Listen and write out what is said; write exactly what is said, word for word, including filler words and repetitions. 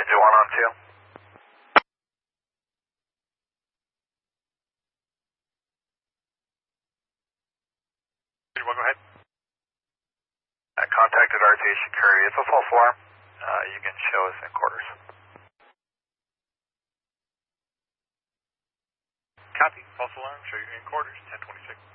Engine one on two. Well, go ahead. I contacted R T H security. It's a false alarm. Uh, you can show us in quarters. Copy. False alarm. Show you in quarters. ten twenty-six.